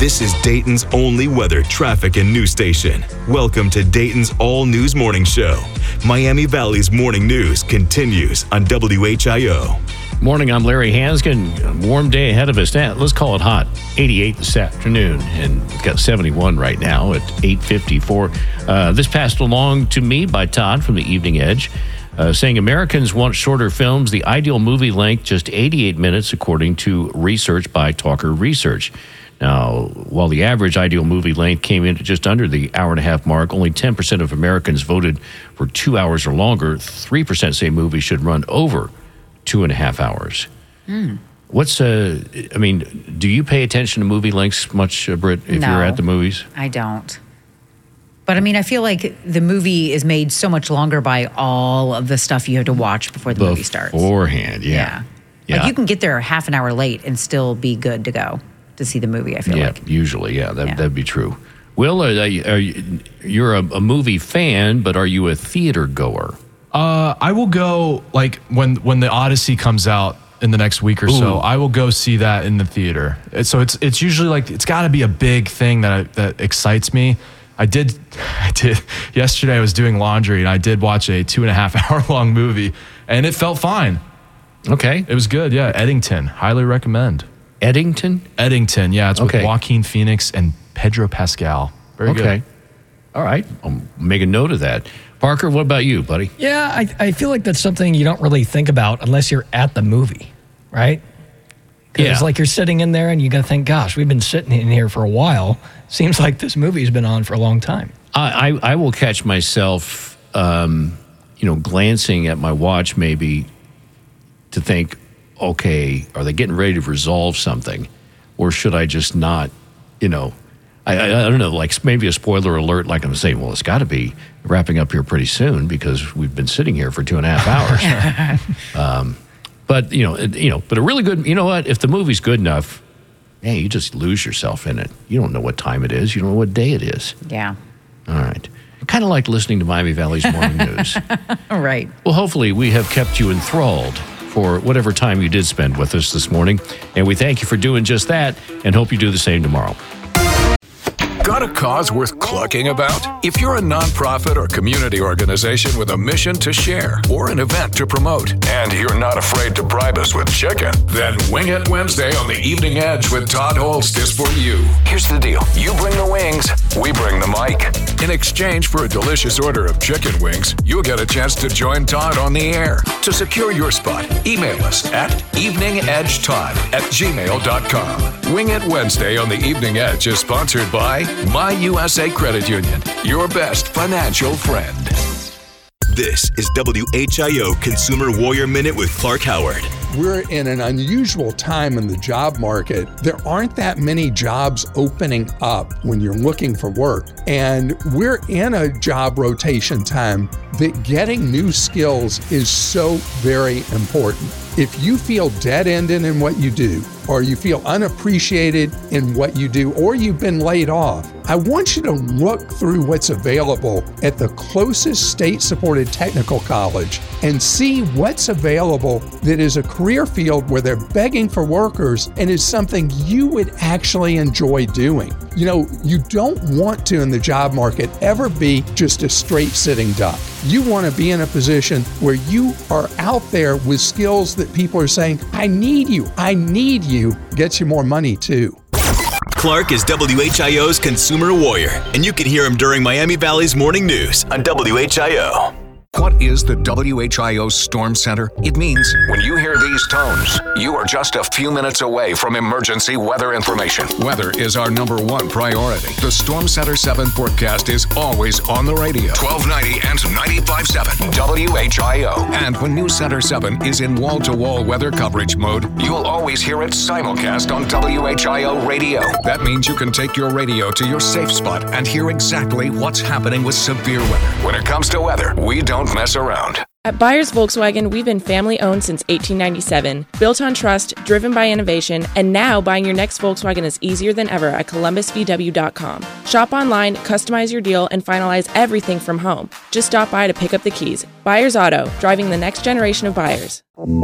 This is Dayton's only weather, traffic, and news station. Welcome to Dayton's All News Morning Show. Miami Valley's morning news continues on WHIO. Morning, I'm Larry Hanskin. Warm day ahead of us. Let's call it hot. 88 this afternoon, and we've got 71 right now at 8:54. This passed along to me by Todd from the Evening Edge, saying Americans want shorter films. The ideal movie length, just 88 minutes, according to research by Talker Research. Now, while the average ideal movie length came in at just under the hour-and-a-half mark, only 10% of Americans voted for 2 hours or longer. 3% say movies should run over 2.5 hours. Do you pay attention to movie lengths much, Britt, if you're at the movies? I don't. But I feel like the movie is made so much longer by all of the stuff you have to watch before the movie starts. Beforehand, yeah. Like you can get there half an hour late and still be good to go to see the movie, I feel like. Usually, that'd be true. Will, you're a movie fan, but are you a theater goer? I will go, like, when the Odyssey comes out in the next week or so, I will go see that in the theater. So it's usually like, it's got to be a big thing that excites me. I did yesterday. I was doing laundry and I did watch a 2.5 hour long movie, and it felt fine. Okay, it was good. Yeah, Eddington, highly recommend. Eddington, yeah, it's with Joaquin Phoenix and Pedro Pascal. Very good. All right, I'll make a note of that. Parker, what about you, buddy? Yeah, I feel like that's something you don't really think about unless you're at the movie, right? Because it's like you're sitting in there and you got to think, gosh, we've been sitting in here for a while. Seems like this movie's been on for a long time. I will catch myself, glancing at my watch maybe to think, okay, are they getting ready to resolve something? Or should I just not, I don't know, like maybe a spoiler alert, like I'm saying, well, it's got to be wrapping up here pretty soon because we've been sitting here for 2.5 hours. But a really good, you know what, if the movie's good enough, hey, you just lose yourself in it. You don't know what time it is. You don't know what day it is. Yeah. All right. Kind of like listening to Miami Valley's morning news. Right. Well, hopefully we have kept you enthralled for whatever time you did spend with us this morning. And we thank you for doing just that and hope you do the same tomorrow. Got a cause worth clucking about? If you're a nonprofit or community organization with a mission to share or an event to promote, and you're not afraid to bribe us with chicken, then Wing It Wednesday on the Evening Edge with Todd Holst is for you. Here's the deal. You bring the wings, we bring the mic. In exchange for a delicious order of chicken wings, you'll get a chance to join Todd on the air. To secure your spot, email us at eveningedgetodd@gmail.com. Wing It Wednesday on the Evening Edge is sponsored by My USA Credit Union, your best financial friend. This is WHIO Consumer Warrior Minute with Clark Howard. We're in an unusual time in the job market. There aren't that many jobs opening up when you're looking for work. And we're in a job rotation time that getting new skills is so very important. If you feel dead-ended in what you do, or you feel unappreciated in what you do, or you've been laid off, I want you to look through what's available at the closest state-supported technical college and see what's available that is a career field where they're begging for workers and is something you would actually enjoy doing. You don't want to, in the job market, ever be just a straight sitting duck. You want to be in a position where you are out there with skills that people are saying, I need you, gets you more money too. Clark is WHIO's Consumer Warrior, and you can hear him during Miami Valley's morning news on WHIO. What is the WHIO Storm Center? It means when you hear these tones, you are just a few minutes away from emergency weather information. Weather is our number one priority. The Storm Center 7 forecast is always on the radio. 1290 and 95.7 WHIO. And when News Center 7 is in wall-to-wall weather coverage mode, you'll always hear it simulcast on WHIO radio. That means you can take your radio to your safe spot and hear exactly what's happening with severe weather. When it comes to weather, we don't mess around. At Byers Volkswagen, we've been family-owned since 1897, built on trust, driven by innovation, and now buying your next Volkswagen is easier than ever at ColumbusVW.com. Shop online, customize your deal, and finalize everything from home. Just stop by to pick up the keys. Byers Auto, driving the next generation of buyers.